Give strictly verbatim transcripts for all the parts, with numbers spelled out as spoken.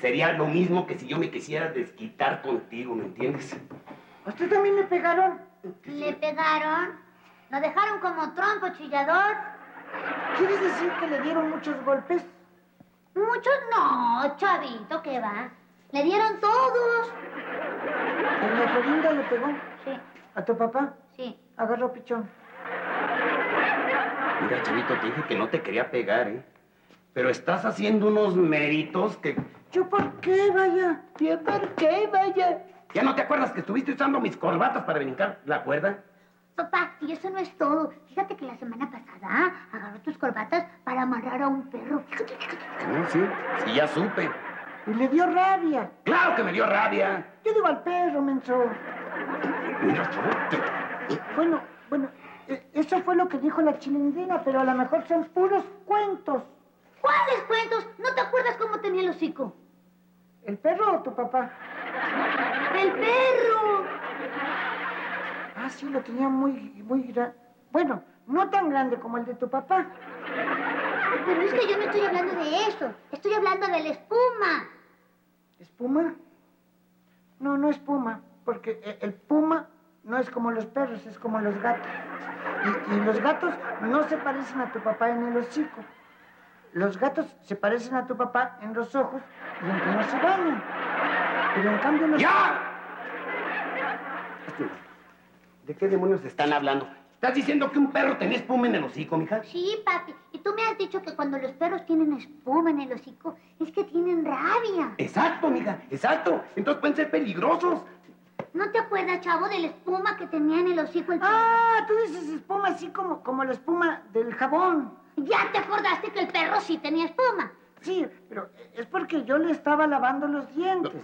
sería lo mismo que si yo me quisiera desquitar contigo, ¿me entiendes? ¿A usted también le pegaron? ¿Le pegaron? ¿Lo dejaron como trompo chillador? ¿Quieres decir que le dieron muchos golpes? Muchos no, chavito, ¿qué va? Le dieron todos. ¿Doña Florinda le pegó? Sí. ¿A tu papá? Sí. Agarró pichón. Mira, chavito, te dije que no te quería pegar, ¿eh? Pero estás haciendo unos méritos que... ¿Yo por qué, vaya? ¿Yo por qué, vaya? ¿Ya no te acuerdas que estuviste usando mis corbatas para brincar la cuerda? Papá, y eso no es todo. Fíjate que la semana pasada agarró tus corbatas para amarrar a un perro. Fíjate, fíjate. No, sí, sí, ya supe. Y le dio rabia. ¡Claro que me dio rabia! Yo digo al perro, menso. Mira, chavo, te... Bueno, bueno, eh, eso fue lo que dijo la chilindrina, pero a lo mejor son puros cuentos. ¿Cuáles cuentos? ¿No te acuerdas cómo tenía el hocico? ¿El perro o tu papá? ¡El perro! Ah, sí, lo tenía muy, muy grande. Bueno, no tan grande como el de tu papá. Pero es que yo no estoy hablando de eso. Estoy hablando de la espuma. ¿Espuma? No, no es puma, porque e- el puma no es como los perros, es como los gatos. Y, y los gatos no se parecen a tu papá en el hocico. Los gatos se parecen a tu papá en los ojos y en que no se bañan. Pero en cambio los... ¡Ya! ¿De qué demonios están hablando? ¿Estás diciendo que un perro tenía espuma en el hocico, mija? Sí, papi. Y tú me has dicho que cuando los perros tienen espuma en el hocico es que tienen rabia. Exacto, mija, exacto. Entonces pueden ser peligrosos. ¿No te acuerdas, chavo, de la espuma que tenía en el hocico el perro? Ah, tú dices espuma así como, como la espuma del jabón. ¿Ya te acordaste que el perro sí tenía espuma? Sí, pero es porque yo le estaba lavando los dientes.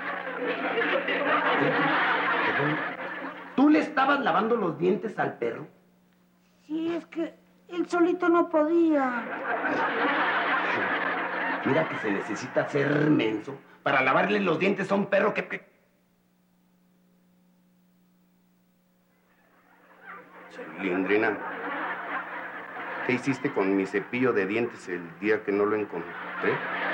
¿Tú le estabas lavando los dientes al perro? Sí, es que él solito no podía. Mira que se necesita ser menso para lavarle los dientes a un perro que... que... Chilindrina, ¿qué hiciste con mi cepillo de dientes el día que no lo encontré?